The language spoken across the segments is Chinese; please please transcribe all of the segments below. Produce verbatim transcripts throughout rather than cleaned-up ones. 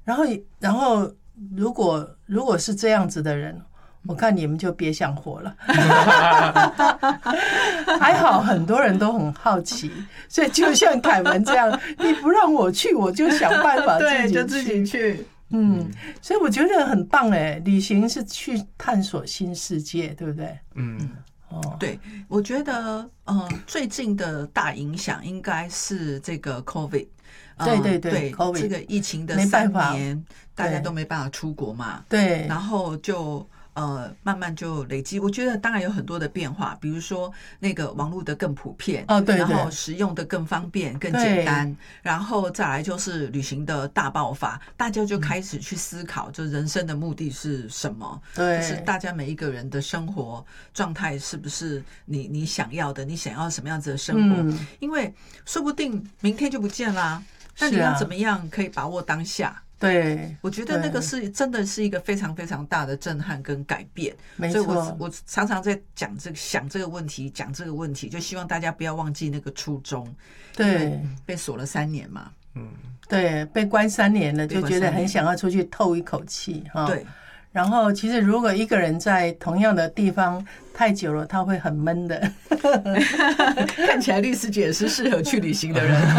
然后然后如果如果是这样子的人，我看你们就别想活了。还好很多人都很好奇，所以就像凯文这样，你不让我去，我就想办法自己去。 对，就自己去。 嗯，所以我觉得很棒哎，旅行是去探索新世界，对不对？ 嗯， 哦，对，我觉得呃，最近的大影响应该是这个 COVID。 对对对， 对 COVID 这个疫情的三年，大家都没办法出国嘛。 对， 然后就。呃，慢慢就累积，我觉得当然有很多的变化，比如说那个网络的更普遍， 哦，对， 然后使用的更方便、更简单，然后再来就是旅行的大爆发，大家就开始去思考，就人生的目的是什么？ 对， 就是大家每一个人的生活状态是不是你你想要的？你想要什么样子的生活？嗯、因为说不定明天就不见啦，那你要怎么样可以把握当下？ 对， 我觉得那个是真的是一个非常非常大的震撼跟改变， 没错。 所以我我常常在讲这个想这个问题，讲这个问题，就希望大家不要忘记那个初衷。 对， 被锁了三年嘛， 嗯， 对，被关三年了，就觉得很想要出去透一口气哈。 对。 然后，其实如果一个人在同样的地方太久了，他会很闷的。 看起来律师姐是适合去旅行的人。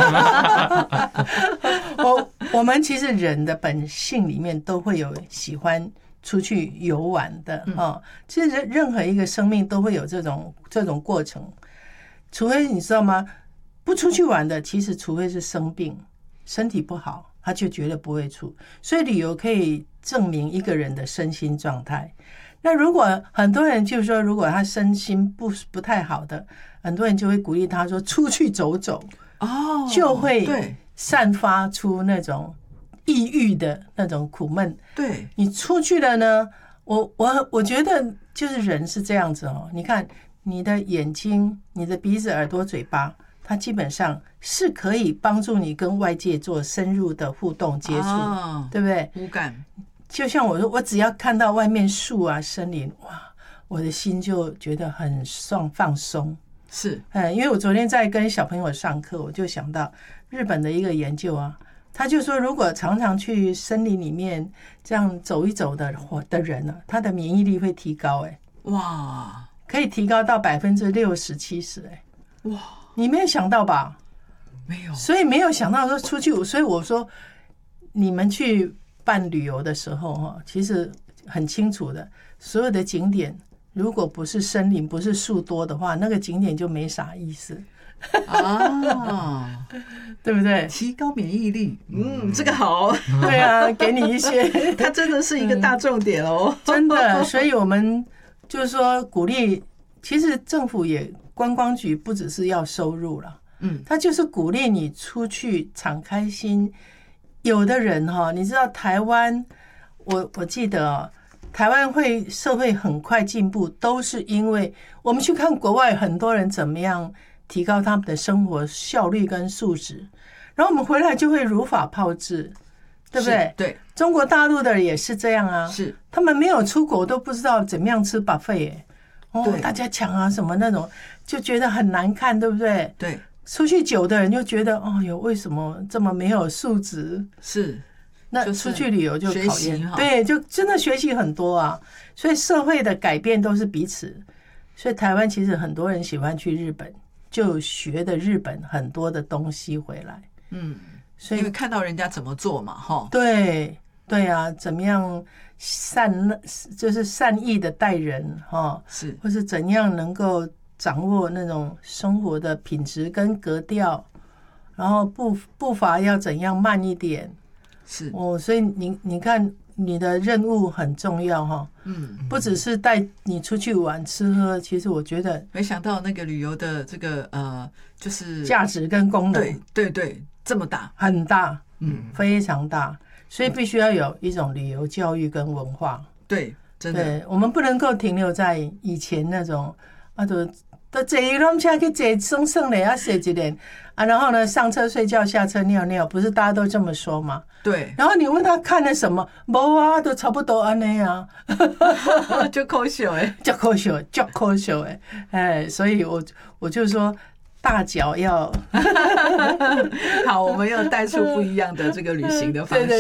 我我们其实人的本性里面都会有喜欢出去游玩的哈。其实任何一个生命都会有这种这种过程，除非你知道吗？不出去玩的，其实除非是生病、身体不好，他就绝对不会出。所以旅游可以证明一个人的身心状态。那如果很多人就是说，如果他身心不不太好的，很多人就会鼓励他说出去走走， 哦， 就会散发出那种抑郁的那种苦闷。 对， 你出去了呢，我我我觉得就是人是这样子哦。你看你的眼睛、你的鼻子、耳朵、嘴巴，它基本上是可以帮助你跟外界做深入的互动接触，哦、对不对？ 无感。 就像我说，我只要看到外面树啊、森林，哇，我的心就觉得很放放松。 是， 嗯，因为我昨天在跟小朋友上课，我就想到日本的一个研究啊，他就说，如果常常去森林里面这样走一走的的人呢、啊，他的免疫力会提高、欸，哎， 哇， 可以提高到百分之六十七十，哎，哇，你没有想到吧？ 没有， 所以没有想到说出去，所以我说你们去办旅游的时候哈，其实很清楚的，所有的景点如果不是森林、不是树多的话，那个景点就没啥意思啊， 对不对？ 提高免疫力，嗯，这个好， 对啊，给你一些， 它真的是一个大重点哦， 嗯、真的。所以我们就是说鼓励，其实政府也观光局不只是要收入了，嗯，他就是鼓励你出去敞开心。有的人哈，你知道台湾，我我记得哦，台湾会社会很快进步，都是因为我们去看国外很多人怎么样提高他们的生活效率跟素质，然后我们回来就会如法炮制，对不对？ 对， 中国大陆的也是这样啊， 是他们没有出国都不知道怎么样吃 buffet， 哦，大家抢啊什么那种，就觉得很难看，对不对？ 对。 出去久的人就觉得，哦哟，为什么这么没有素质？ 是， 那出去旅游就考验，对，就真的学习很多啊。所以社会的改变都是彼此。所以台湾其实很多人喜欢去日本，就学的日本很多的东西回来。 嗯，所以因为看到人家怎么做嘛，哈。 对对啊，怎么样善就是善意的待人哈， 是， 或是怎样能够掌握那种生活的品质跟格调，然后步步伐要怎样慢一点， 是哦，所以你你看你的任务很重要哈，嗯，不只是带你出去玩吃喝，其实我觉得没想到那个旅游的这个呃，就是价值跟功能， 对对对，这么大， 很大，嗯，非常大，所以必须要有一种旅游教育跟文化， 对，真的， 对，我们不能够停留在以前那种啊都。都坐游览车去坐省省的啊，坐一点啊，然后呢，上车睡觉，下车尿尿，不是大家都这么说吗？ 对。 然后你问他看了什么，没啊，都差不多安尼啊， 就可笑哎， 就可笑，就可笑哎，哎，所以我我就说大脚要好，我们要带出不一样的这个旅行的方式。